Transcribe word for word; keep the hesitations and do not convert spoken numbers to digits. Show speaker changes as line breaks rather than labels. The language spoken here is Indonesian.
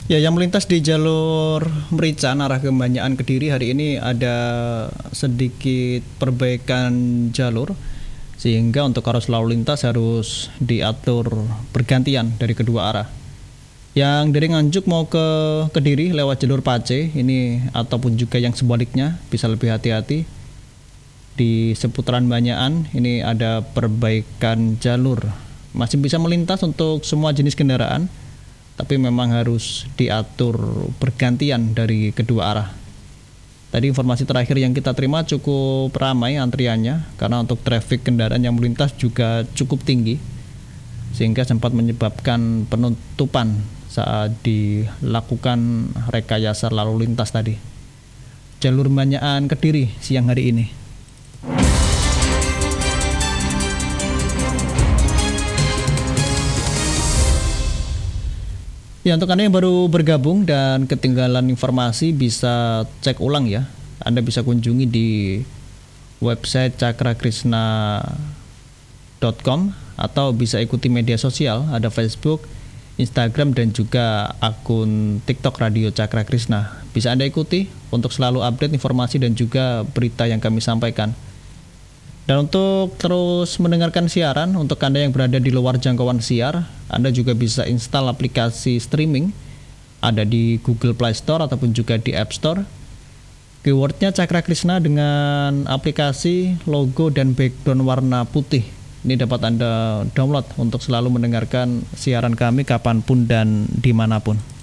Ya, yang melintas di jalur Merican arah ke Banyakan Kediri hari ini ada sedikit perbaikan jalur, sehingga untuk arus lalu lintas harus diatur bergantian dari kedua arah. Yang dari Nganjuk mau ke Kediri lewat jalur Pace ini ataupun juga yang sebaliknya bisa lebih hati-hati. Di seputaran Banyakan ini ada perbaikan jalur, masih bisa melintas untuk semua jenis kendaraan, tapi memang harus diatur bergantian dari kedua arah. Tadi informasi terakhir yang kita terima cukup ramai antriannya karena untuk trafik kendaraan yang melintas juga cukup tinggi, sehingga sempat menyebabkan penutupan saat dilakukan rekayasa lalu lintas tadi. Jalur Banyakan Kediri siang hari ini. Ya, untuk Anda yang baru bergabung dan ketinggalan informasi bisa cek ulang ya. Anda bisa kunjungi di website cakrakrisna dot com atau bisa ikuti media sosial, ada Facebook, Instagram dan juga akun TikTok Radio Cakra Krisna. Bisa Anda ikuti untuk selalu update informasi dan juga berita yang kami sampaikan. Dan untuk terus mendengarkan siaran, untuk Anda yang berada di luar jangkauan siar, Anda juga bisa install aplikasi streaming, ada di Google Play Store ataupun juga di App Store. Keywordnya Cakra Krisna dengan aplikasi, logo, dan background warna putih. Ini dapat Anda download untuk selalu mendengarkan siaran kami kapanpun dan dimanapun.